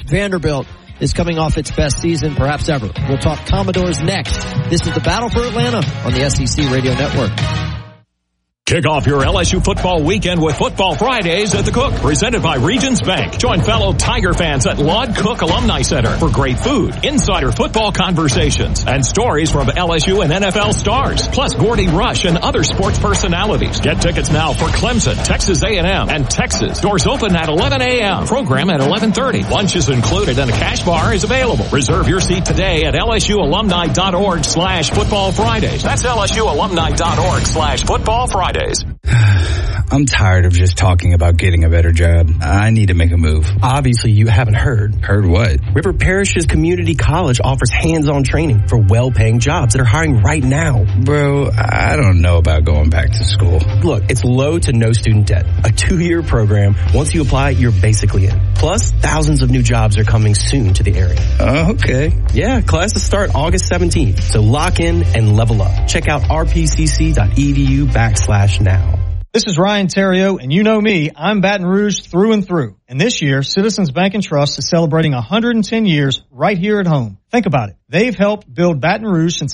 Vanderbilt is coming off its best season perhaps ever. We'll talk Commodores next. This is the Battle for Atlanta on the SEC Radio Network. Kick off your LSU football weekend with Football Fridays at the Cook, presented by Regions Bank. Join fellow Tiger fans at Lod Cook Alumni Center for great food, insider football conversations, and stories from LSU and NFL stars, plus Gordy Rush and other sports personalities. Get tickets now for Clemson, Texas A&M, and Texas. Doors open at 11 a.m. Program at 11:30. Lunch is included and a cash bar is available. Reserve your seat today at lsualumni.org/Football Fridays. That's lsualumni.org/Football Fridays. I'm tired of just talking about getting a better job. I need to make a move. Obviously, you haven't heard. Heard what? River Parishes Community College offers hands-on training for well-paying jobs that are hiring right now. Bro, I don't know about going back to school. Look, it's low to no student debt. A 2-year program. Once you apply, you're basically in. Plus, thousands of new jobs are coming soon to the area. Okay. Yeah, classes start August 17th. So lock in and level up. Check out rpcc.edu/now. This is Ryan Terrio, and you know me, I'm Baton Rouge through and through. And this year, Citizens Bank and Trust is celebrating 110 years right here at home. Think about it. They've helped build Baton Rouge since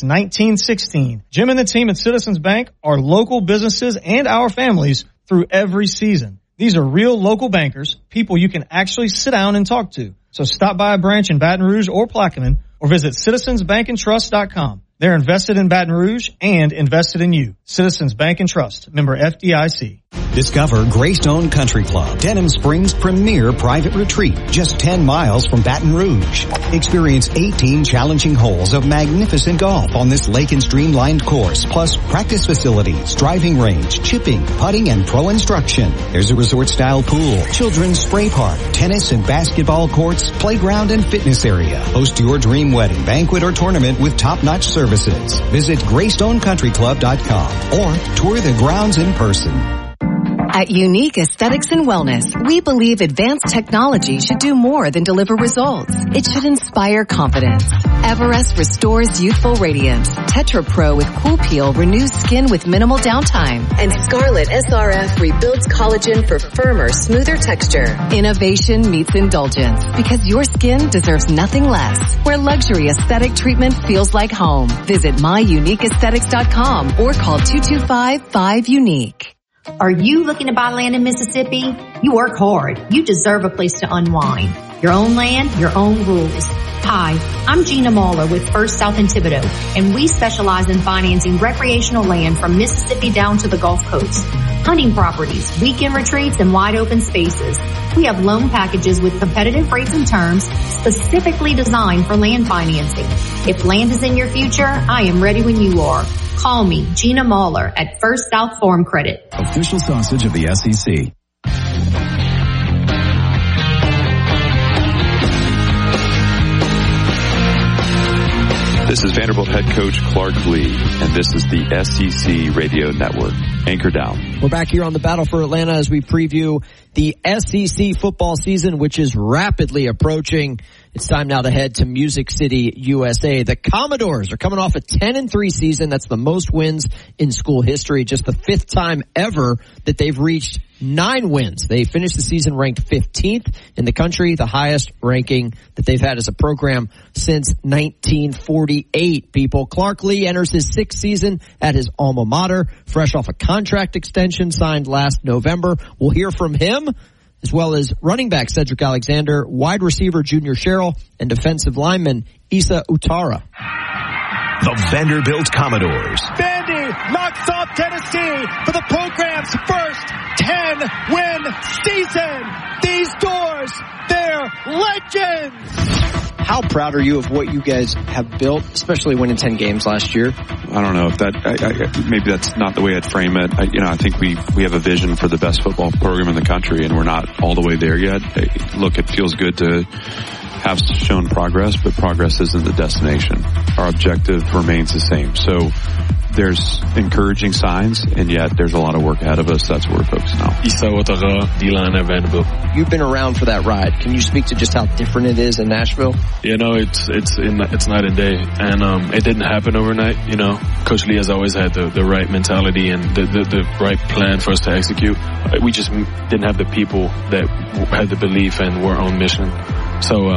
1916. Jim and the team at Citizens Bank are local businesses and our families through every season. These are real local bankers, people you can actually sit down and talk to. So stop by a branch in Baton Rouge or Plaquemine or visit citizensbankandtrust.com. They're invested in Baton Rouge and invested in you. Citizens Bank and Trust, member FDIC. Discover Greystone Country Club, Denham Springs' premier private retreat, just 10 miles from Baton Rouge. Experience 18 challenging holes of magnificent golf on this lake and streamlined course, plus practice facilities, driving range, chipping, putting, and pro instruction. There's a resort-style pool, children's spray park, tennis and basketball courts, playground and fitness area. Host your dream wedding, banquet, or tournament with top-notch services. Visit GreystoneCountryClub.com or tour the grounds in person. At Unique Aesthetics and Wellness, we believe advanced technology should do more than deliver results. It should inspire confidence. Everest restores youthful radiance. Tetra Pro with Cool Peel renews skin with minimal downtime. And Scarlet SRF rebuilds collagen for firmer, smoother texture. Innovation meets indulgence because your skin deserves nothing less. Where luxury aesthetic treatment feels like home. Visit myuniqueaesthetics.com or call 225-5UNIQUE. Are you looking to buy land in Mississippi? You work hard. You deserve a place to unwind. Your own land, your own rules. Hi, I'm Gina Mahler with First South in Thibodaux, and we specialize in financing recreational land from Mississippi down to the Gulf Coast. Hunting properties, weekend retreats, and wide open spaces. We have loan packages with competitive rates and terms specifically designed for land financing. If land is in your future, I am ready when you are. Call me, Gina Mahler, at First South Farm Credit. Official sausage of the SEC. This is Vanderbilt head coach Clark Lee, and this is the SEC Radio Network. Anchor down. We're back here on the Battle for Atlanta as we preview the SEC football season, which is rapidly approaching. It's time now to head to Music City, USA. The Commodores are coming off a 10-3 season. That's the most wins in school history. Just the 5th time ever that they've reached 9 wins. They finished the season ranked 15th in the country, the highest ranking that they've had as a program since 1948, people. Clark Lee enters his 6th season at his alma mater, fresh off a contract extension signed last November. We'll hear from him, as well as running back Cedric Alexander, wide receiver Junior Sherrill, and defensive lineman Issa Utara. The Vanderbilt Commodores. Vandy knocks off Tennessee for the program's first 10-win season. These doors, they're legends. How proud are you of what you guys have built, especially winning 10 games last year? I don't know if that, maybe that's not the way I'd frame it. I think we have a vision for the best football program in the country, and we're not all the way there yet. Look, it feels good to have shown progress, but progress isn't the destination. Our objective remains the same. So there's encouraging signs, and yet there's a lot of work ahead of us. That's what we're focusing on. Issa Utara, D-line at Vanderbilt. You've been around for that ride. Can you speak to just how different it is in Nashville? It's night and day, and it didn't happen overnight. Coach Lee has always had the right mentality and the right plan for us to execute. We just didn't have the people that had the belief and were on mission. So